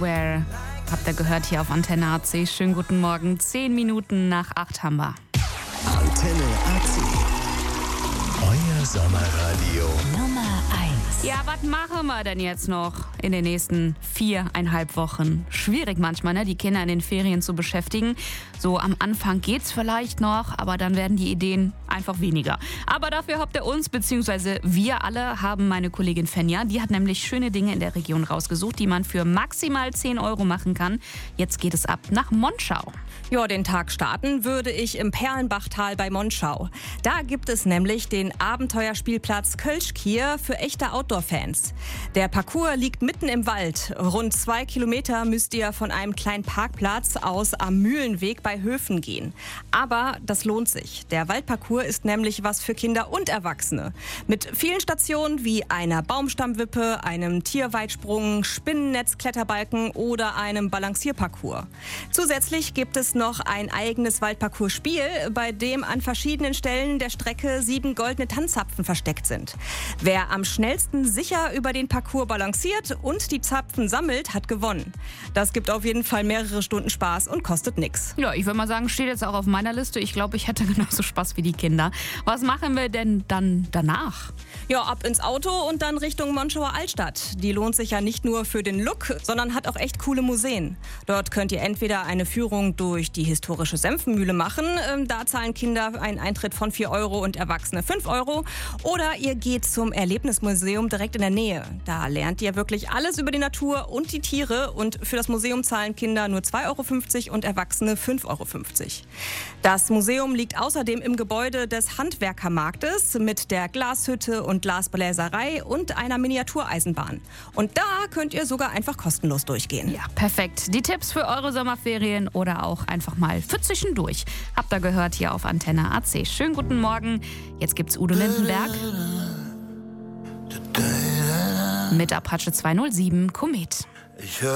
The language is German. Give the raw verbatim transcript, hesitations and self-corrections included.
Elsewhere. Habt ihr gehört hier auf Antenne A C. Schönen guten Morgen. Zehn Minuten nach acht haben wir. Antenne A C. Euer Sommerradio. Nummer eins. Ja, was machen wir denn jetzt noch in den nächsten viereinhalb Wochen? Schwierig manchmal, ne, die Kinder in den Ferien zu beschäftigen. So am Anfang geht's vielleicht noch, aber dann werden die Ideen einfach weniger. Aber dafür habt ihr uns, beziehungsweise wir alle haben meine Kollegin Fenja, die hat nämlich schöne Dinge in der Region rausgesucht, die man für maximal zehn Euro machen kann. Jetzt geht es ab nach Monschau. Ja, den Tag starten würde ich im Perlenbachtal bei Monschau. Da gibt es nämlich den Abenteuerspielplatz Kölschkier für echte Outdoor-Fans. Der Parcours liegt mitten im Wald. Rund zwei Kilometer müsst ihr von einem kleinen Parkplatz aus am Mühlenweg bei Höfen gehen. Aber das lohnt sich. Der Waldparcours ist nämlich was für Kinder und Erwachsene. Mit vielen Stationen wie einer Baumstammwippe, einem Tierweitsprung, Spinnennetz-Kletterbalken oder einem Balancierparcours. Zusätzlich gibt es noch ein eigenes Waldparcours-Spiel, bei dem an verschiedenen Stellen der Strecke sieben goldene Tanzzapfen versteckt sind. Wer am schnellsten sicher über den Parcours balanciert und die Zapfen sammelt, hat gewonnen. Das gibt auf jeden Fall mehrere Stunden Spaß und kostet nichts. Ja, ich würde mal sagen, steht jetzt auch auf meiner Liste. Ich glaube, ich hätte genauso Spaß wie die Kinder. Was machen wir denn dann danach? Ja, ab ins Auto und dann Richtung Monschauer Altstadt. Die lohnt sich ja nicht nur für den Look, sondern hat auch echt coole Museen. Dort könnt ihr entweder eine Führung durch die historische Senftenmühle machen. Da zahlen Kinder einen Eintritt von vier Euro und Erwachsene fünf Euro. Oder ihr geht zum Erlebnismuseum direkt in der Nähe. Da lernt ihr wirklich alles über die Natur und die Tiere. Und für das Museum zahlen Kinder nur zwei Euro fünfzig und Erwachsene fünf Euro fünfzig. Das Museum liegt außerdem im Gebäude des Handwerkermarktes mit der Glashütte und Glasbläserei und einer Miniatureisenbahn. Und da könnt ihr sogar einfach kostenlos durchgehen. Ja, perfekt. Die Tipps für eure Sommerferien oder auch einfach mal für zwischendurch. Habt ihr gehört hier auf Antenne A C. Schönen guten Morgen. Jetzt gibt's Udo Lindenberg mit Apache zweihundertsieben Komet.